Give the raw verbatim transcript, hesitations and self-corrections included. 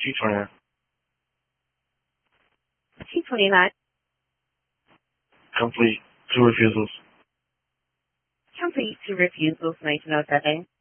T twenty-nine. T twenty-nine. Complete. Two refusals. Complete two refusals, nineteen oh seven.